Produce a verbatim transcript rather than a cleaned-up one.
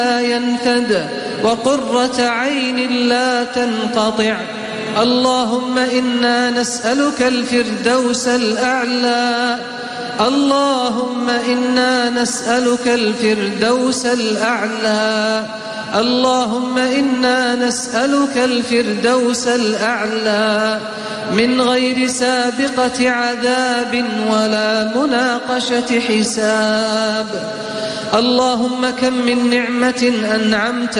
لا ينفد وقرة عين لا تنقطع. اللهم إنا نسألك الفردوس الأعلى اللهم إنا نسألك الفردوس الأعلى اللهم إنا نسألك الفردوس الأعلى من غير سابقة عذاب ولا مناقشة حساب. اللهم كم من نعمة أنعمت